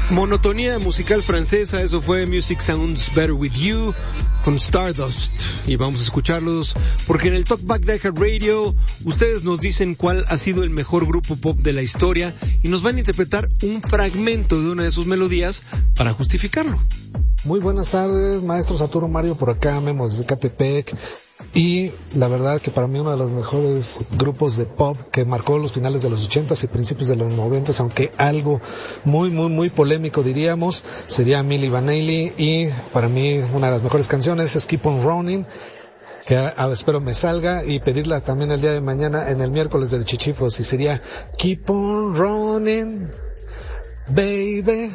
Monotonía musical francesa, eso fue Music Sounds Better With You con Stardust. Y vamos a escucharlos porque en el Talkback de iHeartRadio ustedes nos dicen cuál ha sido el mejor grupo pop de la historia y nos van a interpretar un fragmento de una de sus melodías para justificarlo. Muy buenas tardes, maestro Saturo Mario por acá, Memo desde Catepec. Y la verdad que para mí uno de los mejores grupos de pop que marcó los finales de los 80s y principios de los 90s, aunque algo muy polémico diríamos, sería Milli Vanilli, y para mí una de las mejores canciones es Keep on Running, que espero me salga, y pedirla también el día de mañana en el miércoles del Chichifos, y sería Keep on Running, baby.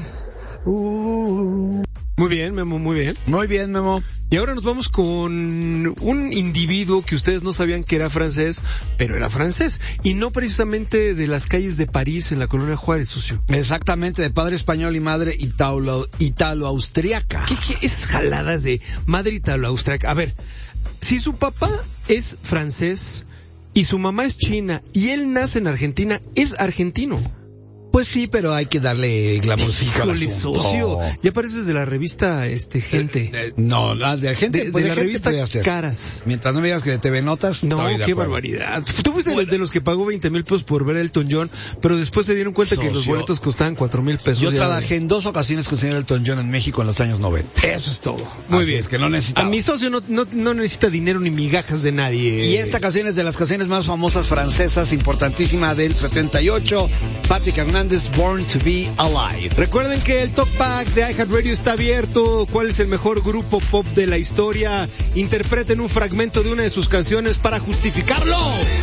Muy bien, Memo, muy bien. Muy bien, Memo. Y ahora nos vamos con un individuo que ustedes no sabían que era francés, pero era francés. Y no precisamente de las calles de París, en la Colonia Juárez, socio. Exactamente, de padre español y madre italo-austriaca. ¿Qué esas jaladas de madre italo-austriaca? A ver, si su papá es francés y su mamá es china y él nace en Argentina, es argentino. Pues sí, pero hay que darle glamourcito al asunto. Socio, ya pareces de la revista Gente. No, de Gente. De la Gente revista hacer. Caras. Mientras no me digas que de TV Notas. No, qué barbaridad. Tú fuiste de los que pagó 20,000 pesos por ver a Elton John, pero después se dieron cuenta que los boletos costaban 4,000 pesos. Yo trabajé en 2 ocasiones con el señor Elton John en México en los años 90. Eso es todo. Muy bien. Es que no necesitaba. A mi socio no necesita dinero ni migajas de nadie. Y esta canción es de las canciones más famosas francesas, importantísima del 78. Patrick Hernández, Born to Be Alive. Recuerden que el Talkback de iHeartRadio está abierto. ¿Cuál es el mejor grupo pop de la historia? Interpreten un fragmento de una de sus canciones para justificarlo.